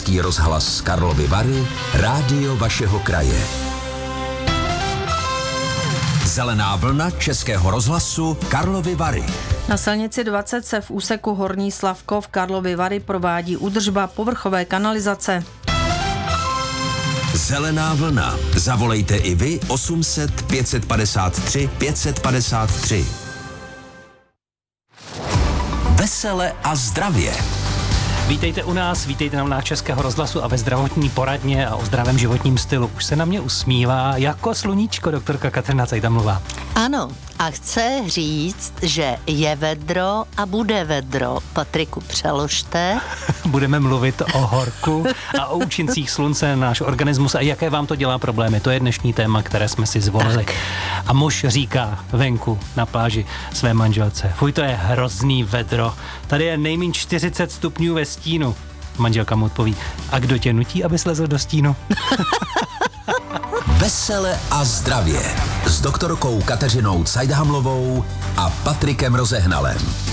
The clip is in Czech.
Český rozhlas Karlovy Vary, rádio vašeho kraje. Zelená vlna Českého rozhlasu Karlovy Vary. Na silnici 20 se v úseku Horní Slavkov Karlovy Vary provádí údržba povrchové kanalizace. Zelená vlna. Zavolejte i vy 800 553 553. Vesele a zdravě. Vítejte u nás, vítejte na vlnách Českého rozhlasu a ve zdravotní poradně a o zdravém životním stylu. Už se na mě usmívá jako sluníčko doktorka Kateřina Cajdamlová. Ano, a chce říct, že je vedro a bude vedro. Patriku, přeložte. Budeme mluvit o horku a o účincích slunce na náš organismus a jaké vám to dělá problémy. To je dnešní téma, které jsme si zvolili. Tak. A muž říká venku na pláži své manželce: fuj, to je hrozný vedro. Tady je nejméně 40 stupňů ve stínu. Manželka mu odpoví: a kdo tě nutí, aby slezl do stínu? Vesele a zdravě s doktorkou Kateřinou Cajdhamlovou a Patrikem Rozehnalem.